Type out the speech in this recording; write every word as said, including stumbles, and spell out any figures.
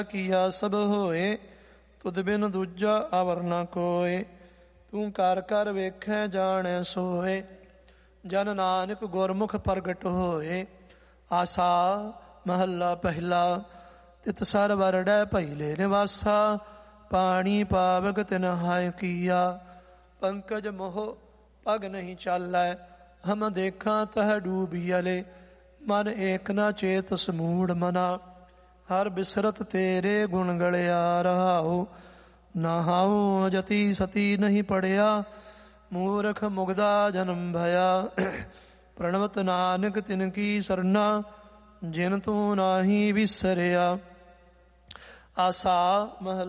ਕੀਆ ਸਭ ਹੋਏ, ਤੁਧ ਬਿਨ ਦੂਜਾ ਅਵਰ ਨ ਕੋਏ। ਤੂੰ ਕਰ ਕਰ ਵੇਖੈ ਜਾਣੈ ਸੋਏ, ਜਨ ਨਾਨਕ ਗੁਰਮੁਖ ਪ੍ਰਗਟ ਹੋਏ। ਆਸਾ ਮਹੱਲਾ ਪਹਿਲਾ। ਤਿਤ ਸਰ ਵਰੜੈ ਪਹਿਲੇ ਨਿਵਾਸਾ, ਪਾਣੀ ਪਾਵਕ ਤਿਨ ਹਾਇ ਕੀਆ। ਪੰਕਜ ਮੋਹ ਪਗ ਨਹੀਂ ਚਾਲੈ, ਹਮ ਦੇਖਾਂ ਤਹ ਡੂਬੀਅਲੇ। ਮਨ ਏਕ ਨ ਚੇਤ ਸਮੂੜ ਮਨਾ, ਹਰ ਬਿਸਰਤ ਤੇਰੇ ਗੁਣ ਗਲਿਆ ਰਹਾਉ। ਨਹਾਉ ਜਤੀ ਸਤੀ ਨਹੀਂ ਪੜਿਆ, ਮੂਰਖ ਮੁਗਦਾ ਜਨਮ ਭਇਆ। ਪ੍ਰਣਵਤ ਨਾਨਕ ਤਿਨ ਕੀ ਸਰਨਾ, ਜਿਨ ਤੂੰ ਨਾਹੀ ਵਿਸਰਿਆ। ਆਸਾ ਮਹਲਾ